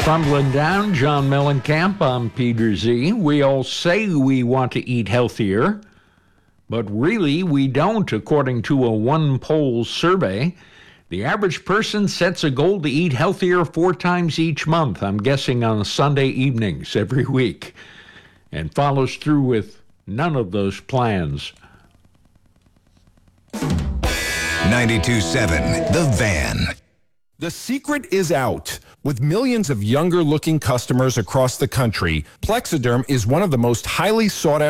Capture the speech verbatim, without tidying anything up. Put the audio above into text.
Fumbling down, John Mellencamp. I'm Peter Z. We all say we want to eat healthier, but really we don't, according to a one-poll survey. The average person sets a goal to eat healthier four times each month, I'm guessing on Sunday evenings every week, and follows through with none of those plans. ninety-two point seven The Van. The secret is out. With millions of younger-looking customers across the country, Plexiderm is one of the most highly sought